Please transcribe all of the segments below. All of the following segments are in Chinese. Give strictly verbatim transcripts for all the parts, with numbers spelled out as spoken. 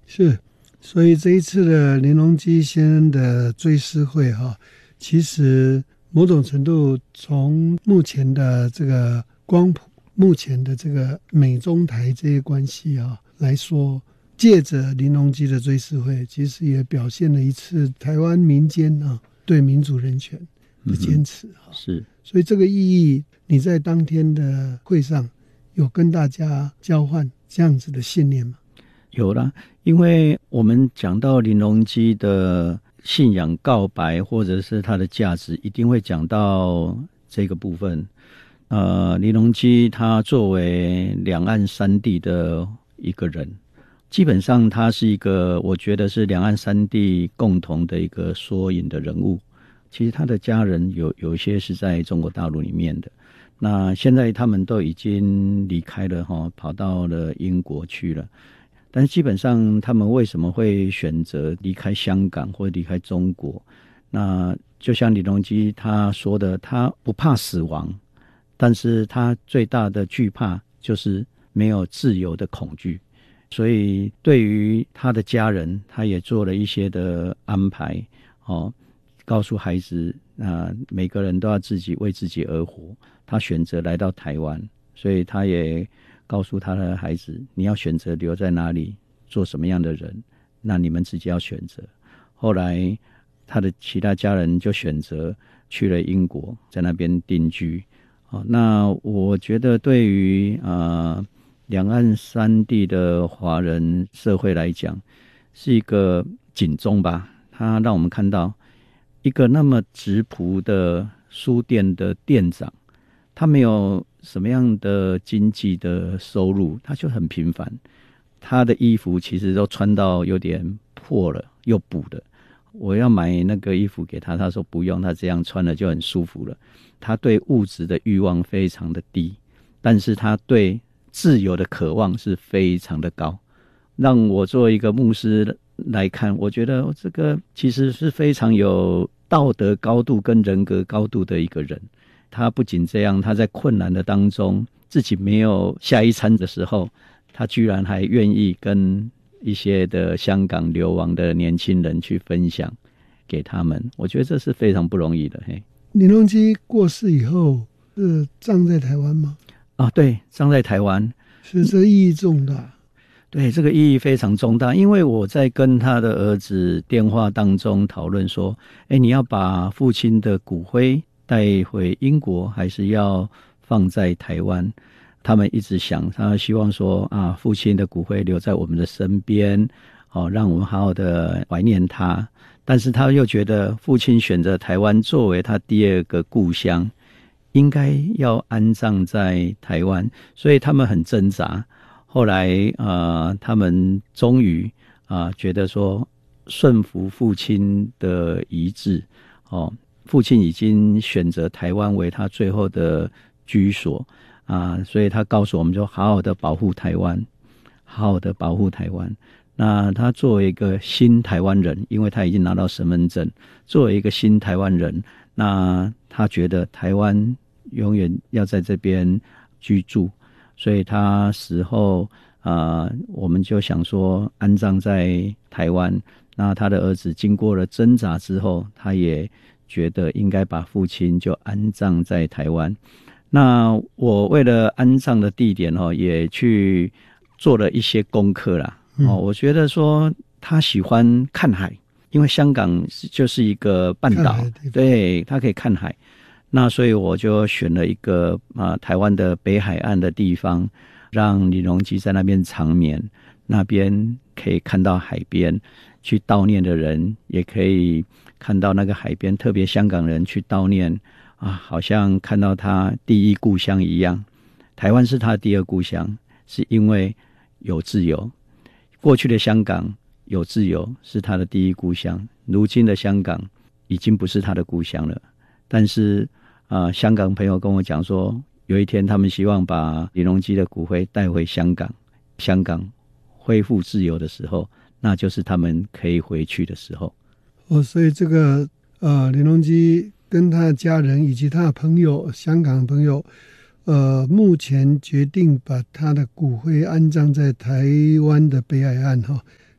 是，所以这一次的林荣基先生的追思会哈、啊，其实某种程度从目前的这个光谱、目前的这个美中台这些关系啊来说，借着林荣基的追思会，其实也表现了一次台湾民间啊对民主人权的坚持啊、嗯。 是， 所以这个意义，你在当天的会上有跟大家交换这样子的信念吗？ 有啦，因为我们讲到林荣基的信仰告白或者是他的价值，一定会讲到这个部分。呃，林荣基他作为两岸三地的一个人，基本上他是一个我觉得是两岸三地共同的一个缩影的人物。其实他的家人有有一些是在中国大陆里面的，那现在他们都已经离开了齁，跑到了英国去了。但是基本上他们为什么会选择离开香港或离开中国，那就像林荣基他说的，他不怕死亡，但是他最大的惧怕就是没有自由的恐惧。所以对于他的家人，他也做了一些的安排哦，告诉孩子啊、呃，每个人都要自己为自己而活。他选择来到台湾，所以他也告诉他的孩子，你要选择留在哪里，做什么样的人，那你们自己要选择。后来他的其他家人就选择去了英国，在那边定居。哦、那我觉得对于呃两岸三地的华人社会来讲，是一个警钟吧。他让我们看到一个那么质朴的书店的店长，他没有什么样的经济的收入，他就很平凡。他的衣服其实都穿到有点破了又补的，我要买那个衣服给他，他说不用，他这样穿了就很舒服了。他对物质的欲望非常的低，但是他对自由的渴望是非常的高。让我作为一个牧师来看，我觉得这个其实是非常有道德高度跟人格高度的一个人。他不仅这样，他在困难的当中，自己没有下一餐的时候，他居然还愿意跟一些的香港流亡的年轻人去分享给他们。我觉得这是非常不容易的。嘿， 林荣基过世以后是葬在台湾吗？ 啊，对，葬在台湾， 是这意义重大。 对，这个意义非常重大，因为我在跟他的儿子电话当中讨论说，诶，你要把父亲的骨灰带回英国，还是要放在台湾？他们一直想，他希望说啊，父亲的骨灰留在我们的身边，哦，让我们好好的怀念他。但是他又觉得父亲选择台湾作为他第二个故乡，应该要安葬在台湾，所以他们很挣扎。后来呃，他们终于啊、呃、觉得说顺服父亲的遗志哦，父亲已经选择台湾为他最后的居所啊、呃，所以他告诉我们说，好好的保护台湾，好好的保护台湾。那他作为一个新台湾人，因为他已经拿到身份证，作为一个新台湾人，那他觉得台湾永远要在这边居住。所以他死后啊、呃，我们就想说安葬在台湾。那他的儿子经过了挣扎之后，他也觉得应该把父亲就安葬在台湾。那我为了安葬的地点哦，也去做了一些功课啦。嗯、哦，我觉得说他喜欢看海，因为香港就是一个半岛，对，他可以看海。那所以我就选了一个啊、呃、台湾的北海岸的地方，让林荣基在那边长眠，那边可以看到海边，去悼念的人也可以看到那个海边，特别香港人去悼念啊，好像看到他第一故乡一样。台湾是他第二故乡，是因为有自由。过去的香港有自由是他的第一故乡，如今的香港已经不是他的故乡了。但是啊、呃，香港朋友跟我讲说，有一天他们希望把林荣基的骨灰带回香港，香港恢复自由的时候，那就是他们可以回去的时候。 哦，所以这个呃，林荣基跟他的家人以及他的朋友，香港的朋友，呃，目前决定把他的骨灰安葬在台湾的北海岸哈、哦，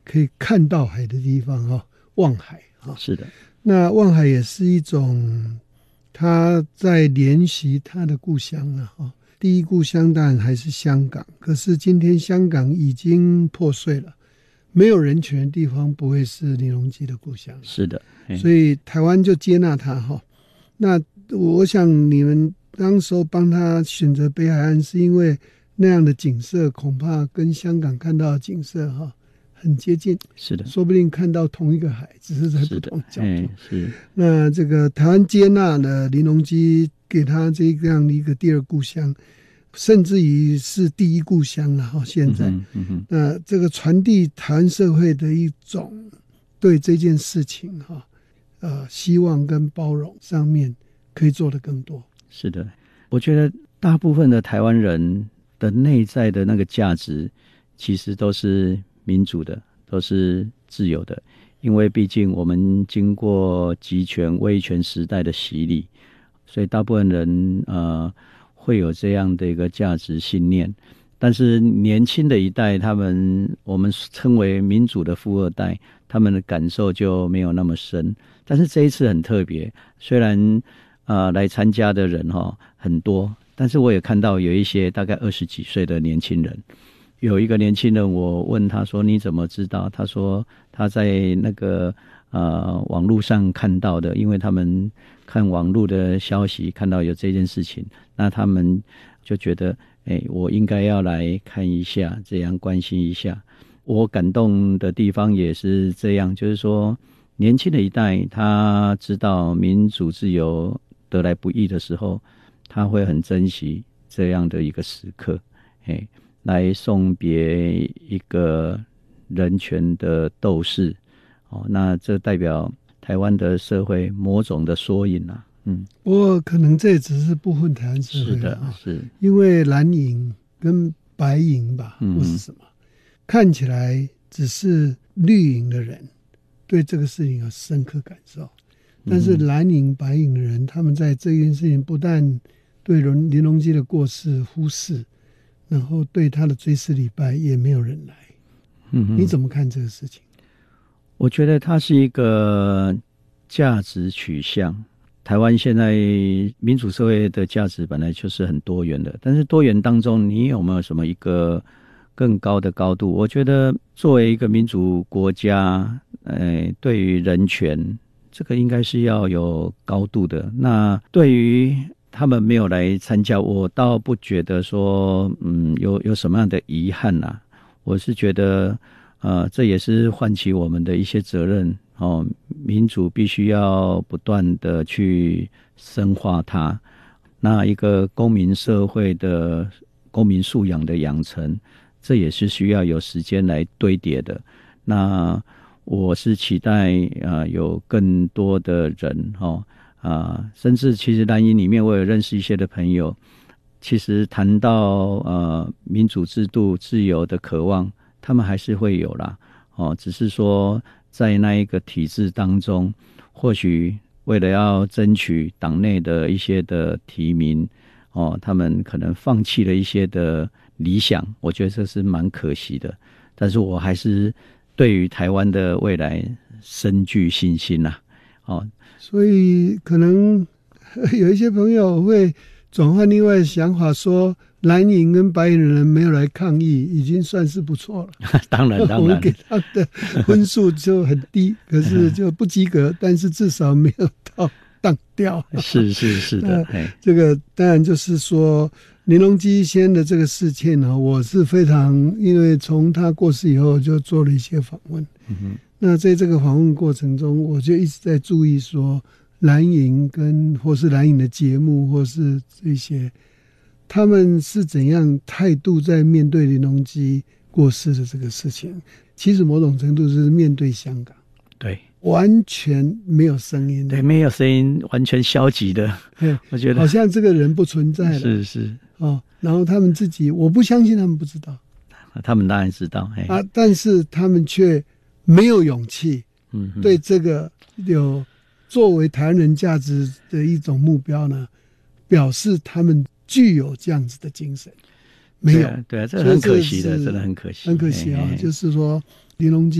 可以看到海的地方哈，望海哈。 是的， 那望海也是一种他在怜惜他的故乡啊哈。第一故乡当然还是香港，可是今天香港已经破碎了，没有人权的地方不会是林荣基的故乡。 是的， 所以台湾就接纳他哈。那我想你们当时候帮他选择北海岸，是因为那样的景色恐怕跟香港看到的景色哈很接近。 是的， 说不定看到同一个海，只是在不同角度。 是, 是那这个台湾接纳了林荣基，给他这样的一个第二故乡，甚至于是第一故乡了哈。现在，嗯嗯嗯那这个传递台湾社会的一种对这件事情哈，呃，希望跟包容上面可以做得更多。 是的，我觉得大部分的台湾人的内在的那个价值，其实都是民主的，都是自由的。因为毕竟我们经过集权威权时代的洗礼，所以大部分人呃会有这样的一个价值信念。但是年轻的一代，他们我们称为民主的富二代，他们的感受就没有那么深。但是这一次很特别，虽然呃来参加的人哈、哦、很多，但是我也看到有一些大概二十几岁的年轻人。有一个年轻人，我问他说：“你怎么知道？”他说他在那个呃网络上看到的，因为他们看网络的消息，看到有这件事情，那他们就觉得，哎，我应该要来看一下，这样关心一下。我感动的地方也是这样，就是说，年轻的一代他知道民主自由得来不易的时候，他会很珍惜这样的一个时刻，哎。来送别一个人权的斗士，哦，那这代表台湾的社会某种的缩影啊，嗯， 不过可能这只是部分台湾社会是的，是因为蓝营跟白营吧，或是什么、嗯，看起来只是绿营的人对这个事情有深刻感受，但是蓝营白营的人，他们在这件事情不但对林荣基的过世忽视。然后对他的追思礼拜也没有人来，嗯，你怎么看这个事情？ 我觉得它是一个价值取向。台湾现在民主社会的价值本来就是很多元的，但是多元当中，你有没有什么一个更高的高度？我觉得作为一个民主国家，呃，对于人权，这个应该是要有高度的。那对于他们没有来参加，我倒不觉得说，嗯，有有什么样的遗憾啊？我是觉得，呃，这也是唤起我们的一些责任哦。民主必须要不断的去深化它，那一个公民社会的公民素养的养成，这也是需要有时间来堆叠的。那我是期待啊、呃，有更多的人哦。啊，甚至其实蓝营里面我有认识一些的朋友，其实谈到呃民主制度自由的渴望，他们还是会有啦，哦，只是说在那一个体制当中，或许为了要争取党内的一些的提名，哦，他们可能放弃了一些的理想，我觉得这是蛮可惜的。但是我还是对于台湾的未来深具信心呐、啊，哦。 所以可能有一些朋友会转换另外的想法，说蓝营跟白营的人没有来抗议，已经算是不错了。 当然，当然， 我们给他的分数就很低，可是就不及格，但是至少没有到当掉。 是是是的， 这个当然就是说林荣基先生的这个事件呢，我是非常，因为从他过世以后就做了一些访问。嗯哼。那在这个访问过程中，我就一直在注意说，蓝营跟或是蓝营的节目，或是这些，他们是怎样态度在面对林荣基过世的这个事情。其实某种程度是面对香港， 对， 完全没有声音， 对，没有声音，完全消极的。 对， 我觉得好像这个人不存在了。 是是哦，然后他们自己，我不相信他们不知道， 他们当然知道啊，但是他们却没有勇气，嗯，对这个有作为台湾人价值的一种目标呢，表示他们具有这样子的精神，没有， 对啊，对啊，这很可惜的，真的很可惜， 很可惜啊，就是说林荣基